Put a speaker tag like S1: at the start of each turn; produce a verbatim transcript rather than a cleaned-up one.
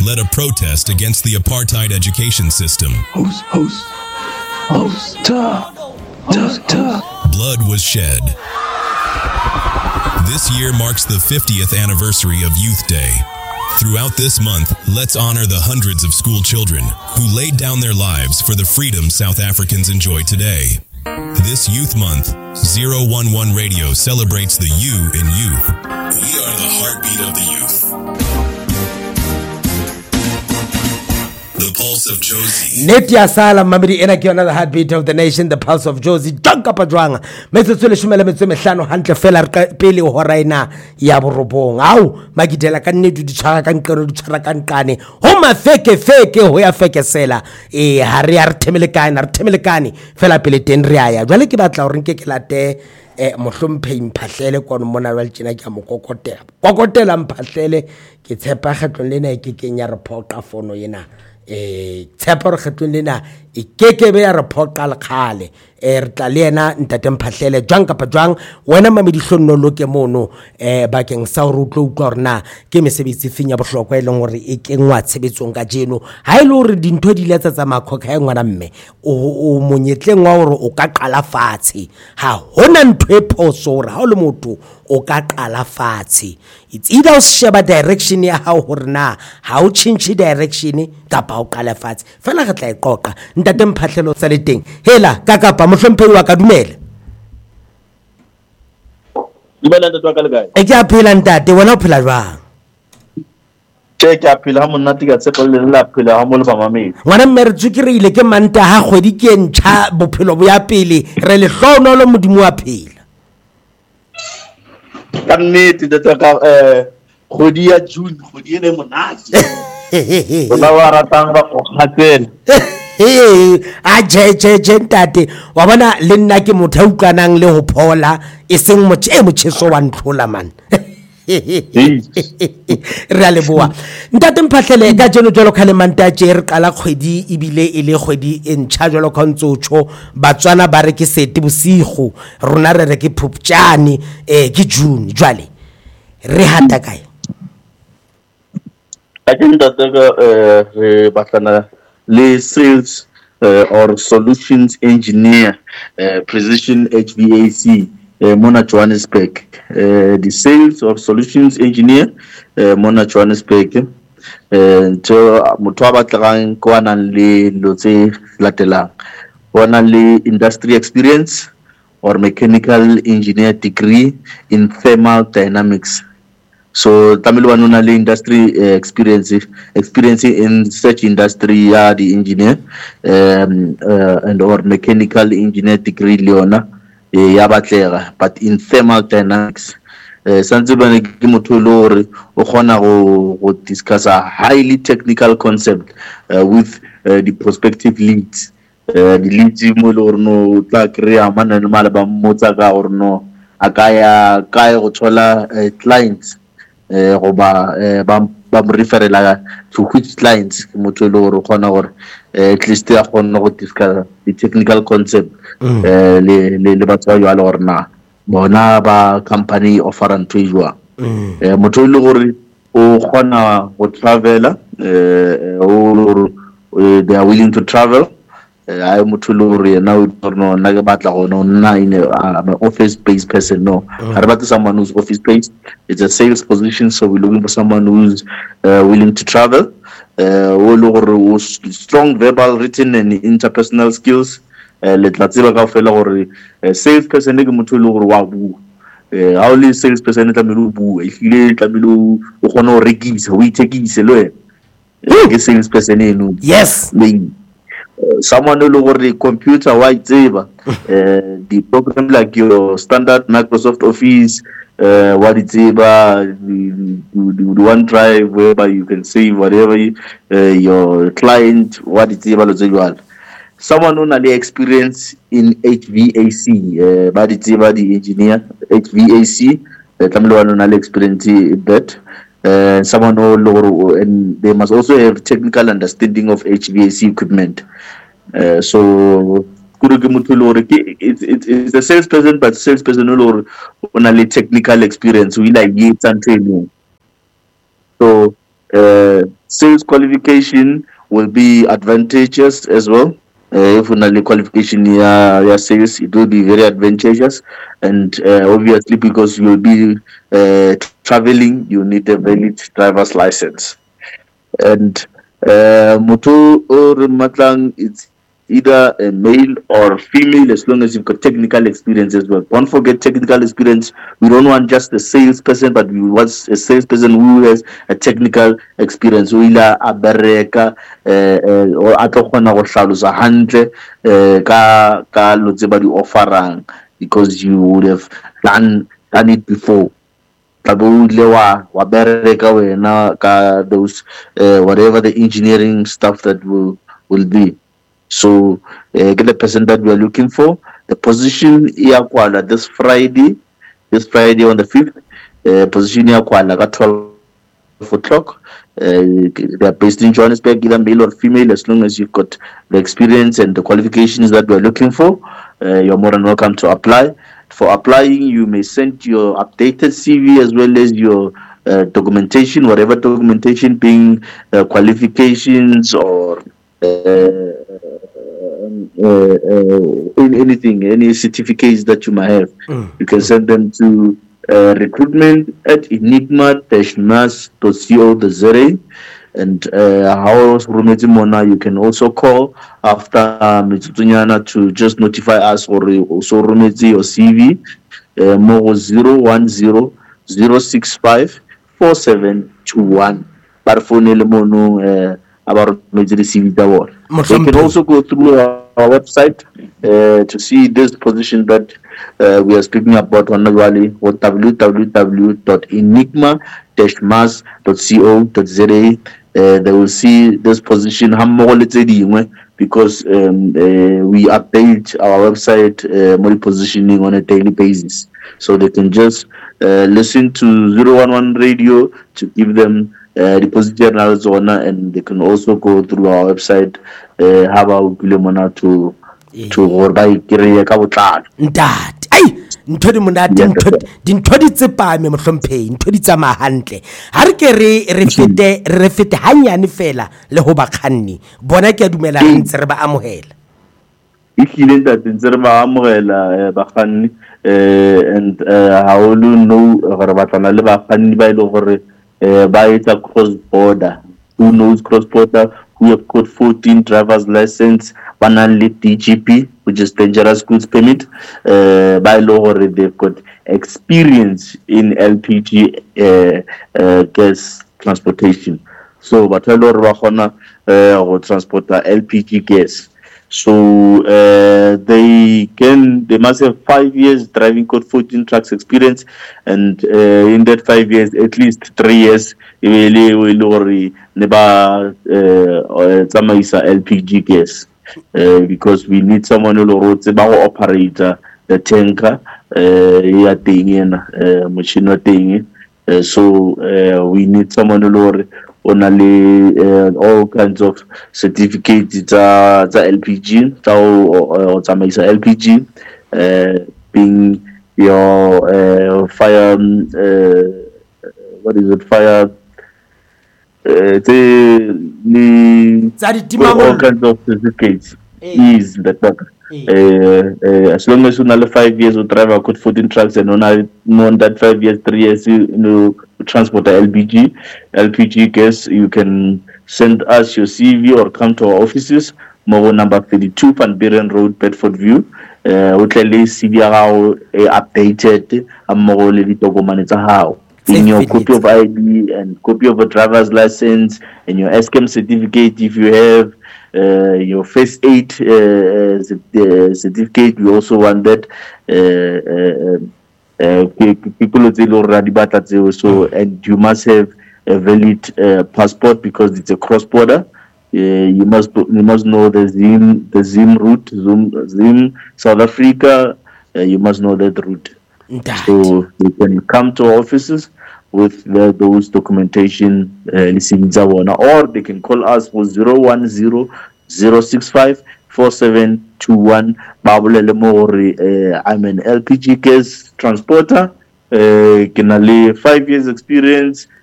S1: led a protest against the apartheid education system.
S2: Host, host, host, ta, ta, ta.
S1: Blood was shed. This year marks the fiftieth anniversary of Youth Day. Throughout this month, let's honor the hundreds of school children who laid down their lives for the freedom South Africans enjoy today. This Youth Month, zero one one Radio celebrates the you in youth. We are the heartbeat of the youth. The Pulse of Jozi.
S3: Netia Sala Mamidi ena ke yona the heartbeat of the nation, the Pulse of Jozi. Jonka pa jwang. Metsotso le shumela metso mehlano hantle fela pele hora ina ya borobong. Au magidela ka nne di tshwara ka nkero di tshwara ka nkane. Ho mafeke feke ho ya fekesela. Eh ha re ya re themelekane re themelekane fela pele teng re aya. Jwale ke batla hore nke ke late eh mohlomphe mphahlele kono mona wa tjena ke mo kokotela. Kokotela mphahlele ke tshepa kgetlong lena e ke kenya report ka fono yena. Eh tshepa re kgetlong lena e kekebe ya report ka lekgale eh re tla le yena ntate mphahlele jwang kapa jwang wena mamedi hlonno ke mono eh bakeng sa ho rutlo utlwa rena ke mesebetsi finya bohlokwa e leng hore e kengwa tshebetsong ka jeno ha ile hore dintho di letsa tsa makhokha e ngwana mme o monyetleng wa hore o ka qala fatshe ha hona ntho e phoso hore ha o le motho o ka qala fatshe. It's either o sheba direction ya hao hore na ha o change direction kapa o qala fatshe fela re tla iqoqa ntate mphahlelo tsa le teng hela ka kapa mohlomphehi wa ka dumela
S4: dumela ntate wa ka le kae
S3: e ke a phela ntate wena o phela jwang
S4: che ke a phela ha monate ka tshepo le la phela ha mo le ba mamedi
S3: ngwana mme re tsukirile ke manta ha kgwedi ke ntsha bophelo bo ya pele re le hlono le modimo wa phela
S4: ka nnete ntate ka eh kgwedi ya June kgwedi ene monate bona wa ratang ba go khatsela
S3: eh a je je je ntate wa bona le nna ke motho a utlwanang le ho phola e seng motho e motjheso wa ntlola man re a leboa ntate mphahlele ka jeno jalo khale manta tje re qala kgwedi ibile e le kgwedi e ntjha jalo ka ntsotsho batswana ba re ke sete bosigo rona re re ke phupjane eh ke June jwale re hata kae
S4: I think that uh, uh, batlana le sales uh, or solutions engineer uh, precision H V A C uh, Mona Johannesburg uh, the sales or solutions engineer uh, Mona Johannesburg uh, to motho ba batlang kwa nang le lotse latelang bona le industry experience or mechanical engineer degree in thermal dynamics. So Tamil wanuna le industry uh, experience experience in such industry ya the engineer um, uh, and or mechanical engineer degree leona uh, ya batlega but in thermal dynamics uh, santse bana ke motho lo re o khona go go discuss a highly technical concept uh, with uh, the prospective leads uh, the leads mo lo no tla krea mana le mala ba motsa ka or no akaya kaya go thola uh, clients eh go ba ba ba referela to which clients motho le gore khona gore at least ya khona go discuss the technical concept eh le le batho ba le gore na bona ba company offer ntho e jwa eh motho le gore o khona go travel eh o they are willing to travel I motho le gore na o no na ke batla go no na in an office based person no I about someone who's office based. It's a sales position, so we're looking for someone who's uh, willing to travel uh strong verbal, written and interpersonal skills le tla tseba ka fela gore sales person ke motho le gore wa bu eh ha o le sales person tla melo bu e hlile tla melo o gona o rekisa o itekise lo ena ke sales person eno
S3: yes
S4: Uh, someone who over the computer white saver uh, the program like your standard Microsoft Office uh, what it's about the, the, the OneDrive whereby you can save whatever you, uh, your client what it's about someone who has experience in H V A C uh, but it's about the engineer H V A C uh, someone who experience in that Uh, someone who, and they must also have technical understanding of H V A C equipment. Uh, so, it's, it's, it's a salesperson, but salesperson only technical experience. We like it and training. So, uh, sales qualification will be advantageous as well. Uh, if only qualification yeah, yeah sales, it will be very advantageous, and uh, obviously because you will be uh, traveling, you need a valid driver's license. And uh, moto or matlang, it's either a male or female as long as you've got technical experience as well. Don't forget technical experience. We don't want just a salesperson, but we want a salesperson who has a technical experience. O ila a bereka or a tlo kgona go hlalosa hantle ka ka lo tse ba di offerang, because you would have done done it before. Wa wa bereka wena ka those uh, whatever the engineering stuff that will will be. So uh, get the person that we are looking for. The position ya kwala this Friday, this Friday on the fifth. Uh, position ya kwala at twelve o'clock. Uh, they are based in Johannesburg, either male or female. As long as you've got the experience and the qualifications that we are looking for, uh, you're more than welcome to apply. For applying, you may send your updated C V as well as your uh, documentation, whatever documentation, being uh, qualifications or uh, uh, uh, anything, any certificates that you might have. Mm. You can send them to uh, recruitment at enigma dash mas dot co dot za. And uh, how Mona, you can also call after Mitsutunyana um, to just notify us, or also Rumezi or C V uh, more zero one zero zero six five four seven two one. Barphone Lemono about Rumezi C V Dawar. You can also go through our, our website uh, to see this position that uh, we are speaking about on Nagwali, or w w w dot enigma dash mas dot co dot za. Uh, they will see this position because um, uh, we update our website uh, more positioning on a daily basis, so they can just uh, listen to zero one one radio to give them uh, the position Arizona, and they can also go through our website uh, how about to to buy
S3: ntate ai ntho di monate dintho di tsepame mohlomphehi, ntho di tsamaya hantle ha re ke re re fete re fete hanyane fela le ho bakganni bona ke a dumela re ntse re ba amohela
S4: ikile ntate ntse re ba amohela bakganni and how do know gore batlana le bakganni ba ile gore ba etsa cross border. Who knows cross border? Who have got fourteen driver's license, one only D G P, which is dangerous goods permit. Uh, by law, they've got experience in L P G uh, uh, gas transportation. So, but hello, Rahona, or transport L P G gas. So uh, they can, they must have five years driving code fourteen trucks experience, and uh, in that five years, at least three years, really will never uh, L P G gas, uh, because we need someone who will operate the tanker, uh, uh, machine thing. Uh, so uh, we need someone who will only uh, all kinds of certificates uh, the L P G or L P G uh, being your uh, fire uh, what is it fire uh, the, the all kinds of certificates is the truck. Uh, uh, as long as you know five years of driver code fourteen trucks, and on that five years, three years, you, you know, transport the L P G, L P G gas, you can send us your C V or come to our offices. Mogo number thirty-two, Van Buren Road, Bedford View. We can C V how updated. Mogo le ditokomane tsa hao. In your copy of I D and copy of a driver's license and your S C M certificate if you have. Uh, your first aid uh, uh, certificate, we also want that. Uh, uh, people uh, so, and you must have a valid uh, passport because it's a cross border. Uh, you must you must know the Zim the Zim route, Zim, Zim South Africa. Uh, you must know that route. That. So you can come to our offices with the, those documentation uh, or they can call us for zero one zero zero six five four seven two one. uh, I'm an L P G gas transporter, uh, five years experience,